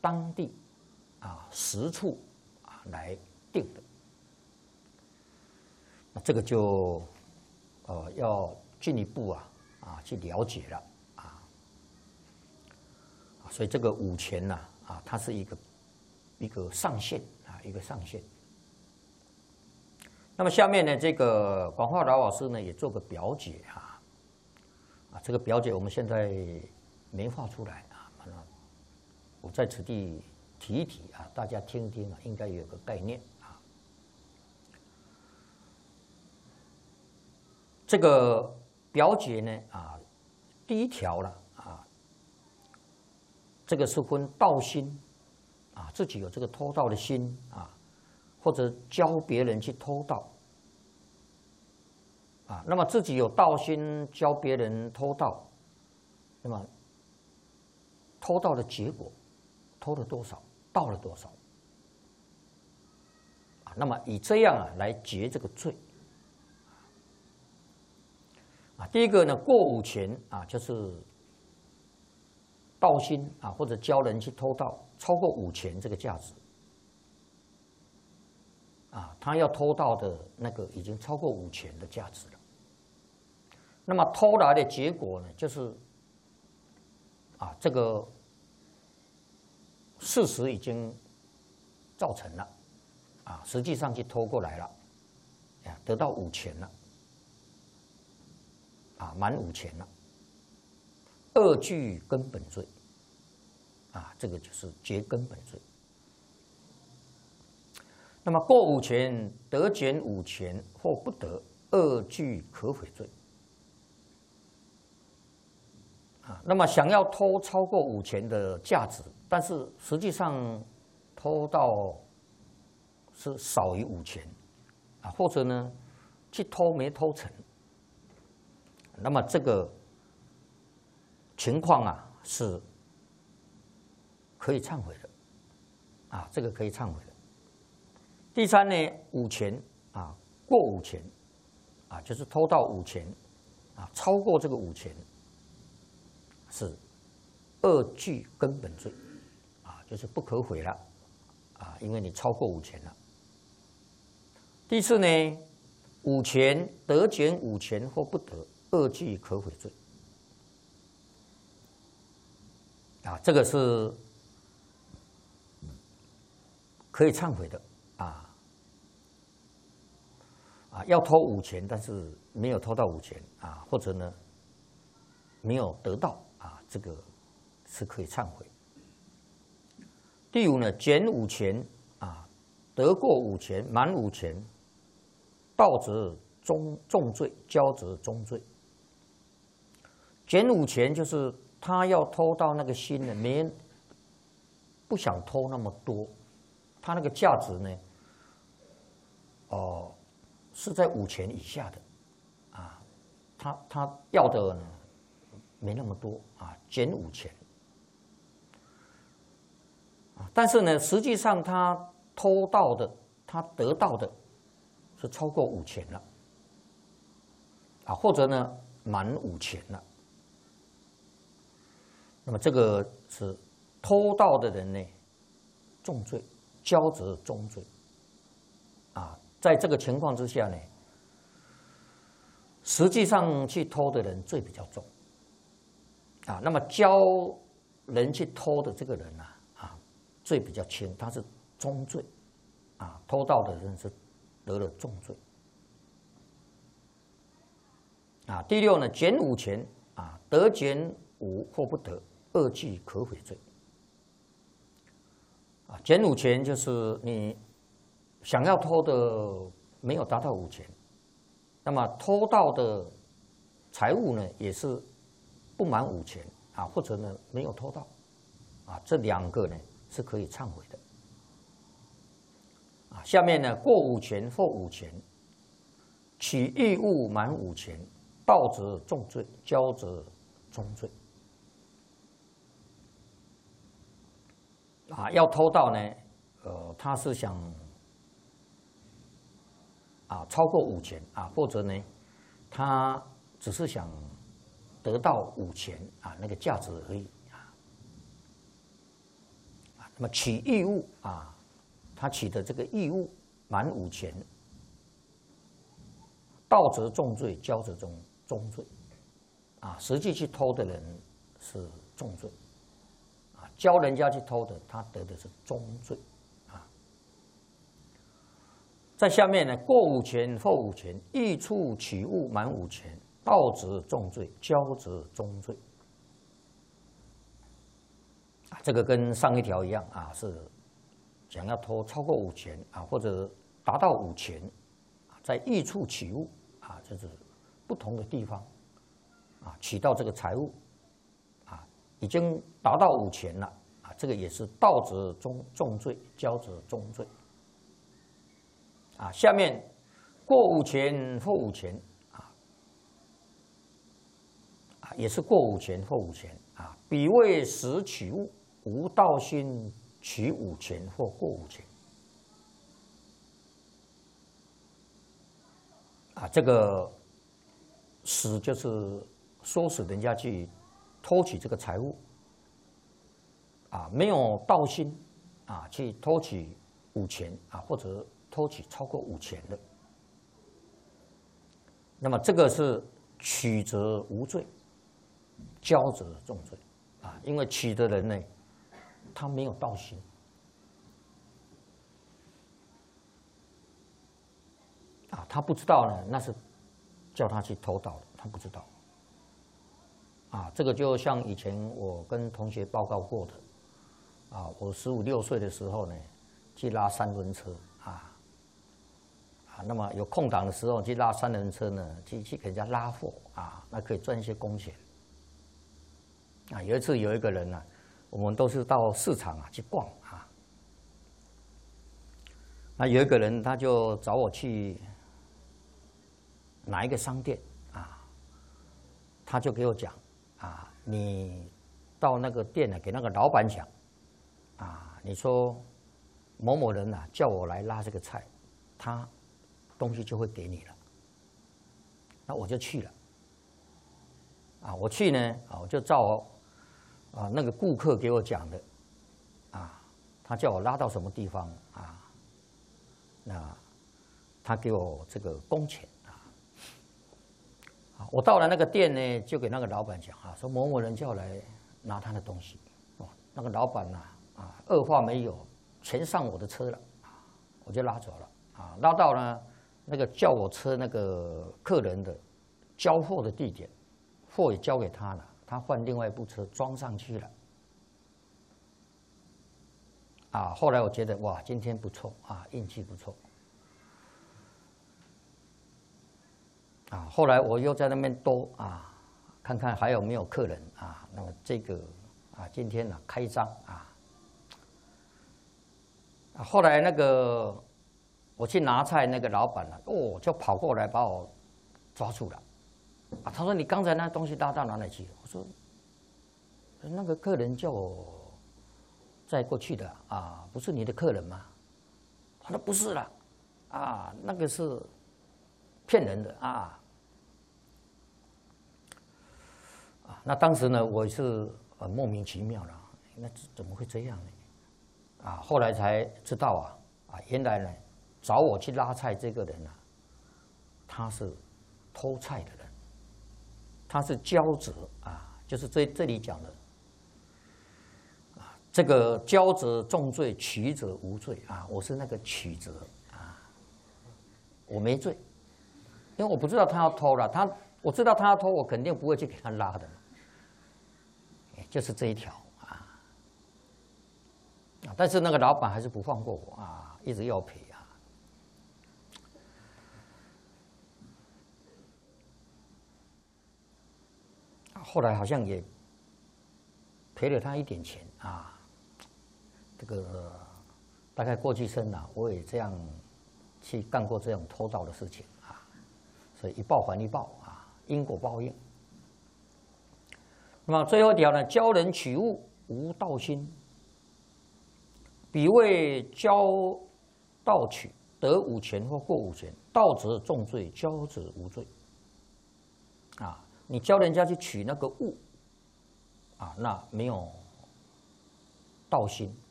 当地实处来定的。那这个就要进一步去了解了所以这个5钱呢它是一个上限一个上限。那么下面呢，这个广化老师呢也做个表解这个表解我们现在没画出来我在此地提一提大家听听应该有个概念这个表解呢第一条了这个是分盗心自己有这个偷盗的心或者教别人去偷盗那么自己有盗心，教别人偷盗，那么偷盗的结果，偷了多少，盗了多少那么以这样来结这个罪第一个呢，过5钱就是盗心或者教人去偷盗，超过5钱这个价值他要偷盗的那个已经超过5钱的价值了。那么偷来的结果呢，就是这个事实已经造成了实际上去偷过来了得到5钱了满5钱了，2具根本罪这个就是结根本罪。那么过5钱得减5钱或不得，2具可悔罪那么想要偷超过5钱的价值，但是实际上偷到是少于5钱或者呢去偷没偷成，那么这个情况是可以忏悔的这个可以忏悔的。第三呢，5钱过5钱就是偷到5钱超过这个5钱是2具根本罪就是不可悔了因为你超过5钱了。第四呢，5钱得减5钱或不得，2具可悔罪这个是可以忏悔的要偷5钱，但是没有偷到5钱或者呢没有得到这个是可以忏悔。第5呢，减5钱得过5钱，满5钱，盗则重罪，骄则中罪。减5钱就是他要偷到那个心呢，不想偷那么多，他那个价值呢是在5钱以下的他要的呢没那么多减5钱但是呢实际上他偷到的他得到的是超过5钱了或者呢满5钱了。那么这个是偷盗的人呢重罪，骄则中罪在这个情况之下呢，实际上去偷的人罪比较重那么教人去偷的这个人罪比较轻，他是中罪偷盗的人是得了重罪第6呢，减5钱得减5或不得，2具可悔罪减5钱就是你想要偷的没有达到5钱，那么偷到的财物呢也是不满5钱或者呢没有偷到这2个呢是可以忏悔的下面呢，过5钱或5钱，取异物满5钱，盗则重罪，骄则中罪要偷盗呢他是想超过5钱或者呢他只是想得到5钱那个价值而已那么取义务啊，他取的这个义务满5钱，盗则重罪，骄则中罪，啊，实际去偷的人是重罪，啊，教人家去偷的，他得的是中罪，啊。在下面呢，过5钱或5钱，益处取物满5钱，盗则重罪，骄则中罪。啊，这个跟上一条一样啊，是想要偷超过5钱啊，或者达到5钱，在益处取物啊，就是不同的地方啊，取到这个财物啊，已经达到5钱了啊，这个也是盗则重罪，骄则中罪。啊，下面过5钱或5钱啊，也是过5钱或5钱啊，彼为实取物，无道心取5钱或过5钱。啊，这个使就是唆使人家去偷取这个财物，啊，没有道心啊，去偷取5钱啊，或者偷取超过5钱的，那么这个是取则无罪，骄则重罪啊，因为取的人呢，他没有道心。啊，他不知道呢，那是叫他去偷盗的，他不知道。啊，这个就像以前我跟同学报告过的，啊，我15、16岁的时候呢，去拉3轮车啊，那么有空档的时候去拉3轮车呢，去给人家拉货啊，那可以赚一些工钱。啊，有一次有一个人呢，我们都是到市场啊去逛啊，那有一个人他就找我去哪一个商店啊，他就给我讲啊，你到那个店呢，给那个老板讲啊，你说某某人啊叫我来拉这个菜，他东西就会给你了。那我就去了啊，我去呢啊，我就照啊那个顾客给我讲的啊，他叫我拉到什么地方啊，那他给我这个工钱。我到了那个店呢，就给那个老板讲啊，说某某人叫我来拿他的东西。哦，那个老板呐，啊，二话没有，全上我的车了，我就拉走了。啊，拉到呢那个叫我车那个客人的交货的地点，货也交给他了，他换另外一部车装上去了。啊，后来我觉得哇，今天不错啊，运气不错。啊，后来我又在那边兜啊，看看还有没有客人啊。那么这个啊，今天呢开张啊。后来那个我去拿菜，那个老板呢，哦，就跑过来把我抓住了。啊，他说你刚才那东西拉到哪里去？我说那个客人叫我载过去的啊，不是你的客人吗？他说不是了，啊，那个是骗人的啊！那当时呢，我是莫名其妙了，那怎么会这样呢？啊，后来才知道啊，原来呢，找我去拉菜这个人啊，他是偷菜的人，他是骄者啊，就是这里讲的啊，这个骄者重罪，取者无罪啊，我是那个取者啊，我没罪。因为我不知道他要偷了，我知道他要偷，我肯定不会去给他拉的，就是这一条啊。但是那个老板还是不放过我啊，一直要赔啊。后来好像也赔了他一点钱啊。这个大概过去生啊，我也这样去干过这种偷盗的事情。所以一报还一报啊，因果报应。那么最后一条呢，教人取物无道心，彼为教盗取，得5钱或过5钱，盗则重罪，骄则无罪。啊，你教人家去取那个物，啊，那没有道心